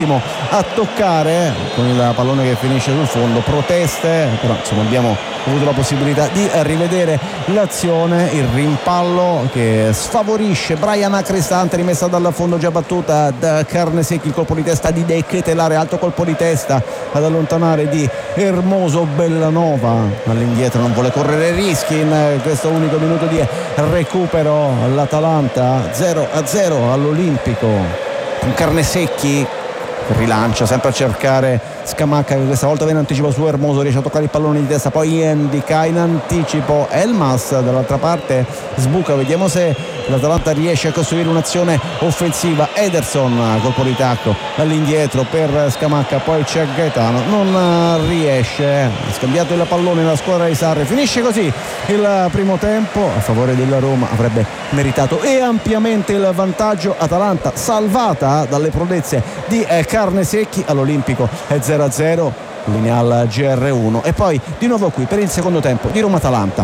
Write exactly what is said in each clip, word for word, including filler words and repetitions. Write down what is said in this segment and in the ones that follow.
a toccare con il pallone che finisce sul fondo, proteste, però insomma abbiamo avuto la possibilità di rivedere l'azione, il rimpallo che sfavorisce Brian Cristante, rimessa dal fondo già battuta da Carnesecchi, il colpo di testa di De Ketelare, alto colpo di testa ad allontanare di Hermoso Bellanova, all'indietro non vuole correre rischi in questo unico minuto di recupero. L'Atalanta zero a zero all'Olimpico con Carnesecchi rilancia sempre a cercare Scamacca, che questa volta viene in anticipo su Hermoso, riesce a toccare il pallone di testa, poi Endika in anticipo, Elmas dall'altra parte sbuca, vediamo se l'Atalanta riesce a costruire un'azione offensiva. Ederson, colpo di tacco all'indietro per Scamacca, poi c'è Gaetano, non riesce, ha scambiato il pallone nella squadra di Sarri. Finisce così il primo tempo a favore della Roma, avrebbe meritato e ampiamente il vantaggio. Atalanta salvata dalle prodezze di Carnesecchi, all'Olimpico è zero a zero, linea al G R uno e poi di nuovo qui per il secondo tempo di Roma-Atalanta.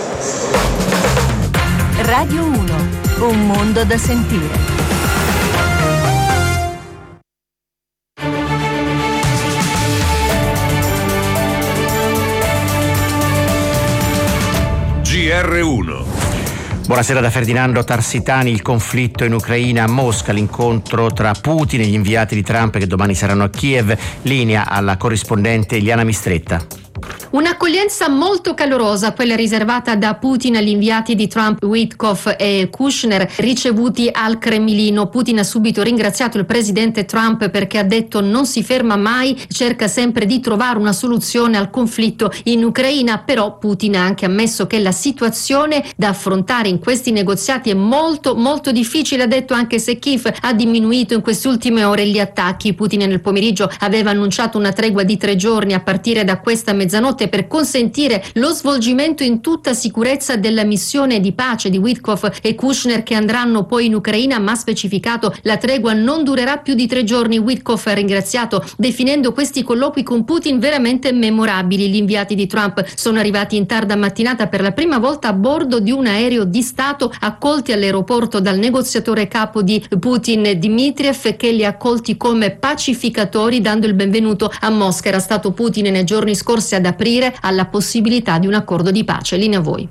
Radio uno, un mondo da sentire. G R uno. Buonasera da Ferdinando Tarsitani. Il conflitto in Ucraina, a Mosca, l'incontro tra Putin e gli inviati di Trump che domani saranno a Kiev. Linea alla corrispondente Eliana Mistretta. Un'accoglienza molto calorosa, quella riservata da Putin agli inviati di Trump, Witkoff e Kushner, ricevuti al Cremlino. Putin ha subito ringraziato il presidente Trump perché ha detto non si ferma mai, cerca sempre di trovare una soluzione al conflitto in Ucraina, però Putin ha anche ammesso che la situazione da affrontare in questi negoziati è molto molto difficile, ha detto, anche se Kiev ha diminuito in queste ultime ore gli attacchi. Putin nel pomeriggio aveva annunciato una tregua di tre giorni a partire da questa mezzanotte per consentire lo svolgimento in tutta sicurezza della missione di pace di Witkoff e Kushner che andranno poi in Ucraina, ma ha specificato la tregua non durerà più di tre giorni. Witkoff ha ringraziato definendo questi colloqui con Putin veramente memorabili. Gli inviati di Trump sono arrivati in tarda mattinata per la prima volta a bordo di un aereo di Stato, accolti all'aeroporto dal negoziatore capo di Putin Dmitriev, che li ha accolti come pacificatori dando il benvenuto a Mosca. Era stato Putin nei giorni scorsi ad aprire alla possibilità di un accordo di pace. Linea a voi.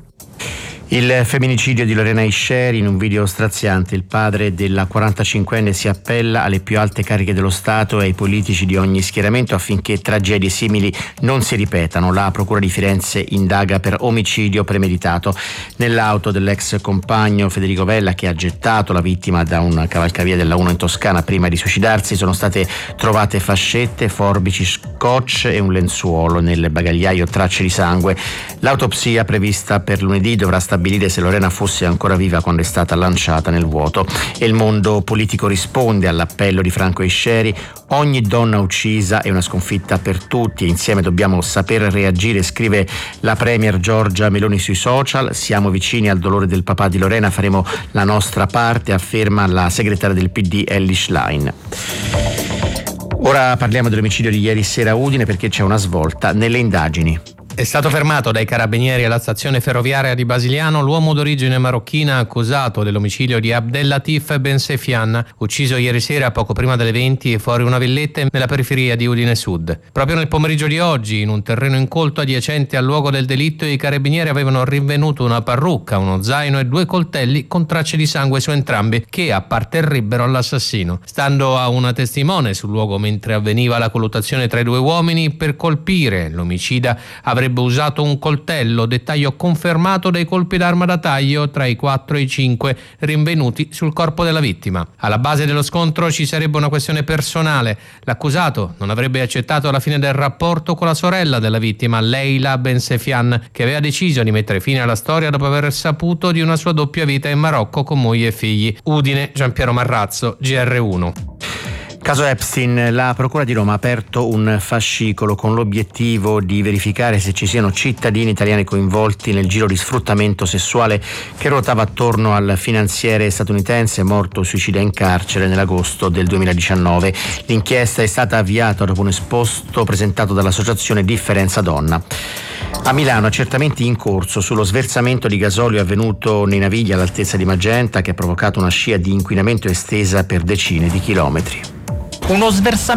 Il femminicidio di Lorena Isceri, in un video straziante il padre della quarantacinquenne si appella alle più alte cariche dello Stato e ai politici di ogni schieramento affinché tragedie simili non si ripetano. La procura di Firenze indaga per omicidio premeditato. Nell'auto dell'ex compagno Federico Vella, che ha gettato la vittima da un cavalcavia della uno in Toscana prima di suicidarsi, sono state trovate fascette, forbici, scotch e un lenzuolo. Nel bagagliaio tracce di sangue. L'autopsia prevista per lunedì dovrà stabilire stabilire se Lorena fosse ancora viva quando è stata lanciata nel vuoto. E il mondo politico risponde all'appello di Franco Isceri: ogni donna uccisa è una sconfitta per tutti e insieme dobbiamo saper reagire, scrive la premier Giorgia Meloni sui social. Siamo vicini al dolore del papà di Lorena, faremo la nostra parte, afferma la segretaria del P D Elly Schlein. Ora parliamo dell'omicidio di ieri sera a Udine, perché c'è una svolta nelle indagini. È stato fermato dai carabinieri alla stazione ferroviaria di Basiliano l'uomo d'origine marocchina accusato dell'omicidio di Abdellatif Bensefian, ucciso ieri sera poco prima delle venti fuori una villetta nella periferia di Udine Sud. Proprio nel pomeriggio di oggi, in un terreno incolto adiacente al luogo del delitto, i carabinieri avevano rinvenuto una parrucca, uno zaino e due coltelli con tracce di sangue su entrambi che apparterrebbero all'assassino. Stando a una testimone sul luogo mentre avveniva la colluttazione tra i due uomini, per colpire l'omicida avrebbe usato un coltello, dettaglio confermato dai colpi d'arma da taglio tra i quattro e i cinque rinvenuti sul corpo della vittima. Alla base dello scontro ci sarebbe una questione personale. L'accusato non avrebbe accettato la fine del rapporto con la sorella della vittima, Leila Bensefian, che aveva deciso di mettere fine alla storia dopo aver saputo di una sua doppia vita in Marocco con moglie e figli. Udine, Giampiero Marrazzo, G R uno. Caso Epstein, la Procura di Roma ha aperto un fascicolo con l'obiettivo di verificare se ci siano cittadini italiani coinvolti nel giro di sfruttamento sessuale che ruotava attorno al finanziere statunitense morto suicida in carcere nell'agosto del duemiladiciannove. L'inchiesta è stata avviata dopo un esposto presentato dall'associazione Differenza Donna. A Milano accertamenti in corso sullo sversamento di gasolio avvenuto nei Navigli all'altezza di Magenta, che ha provocato una scia di inquinamento estesa per decine di chilometri. uno sversamento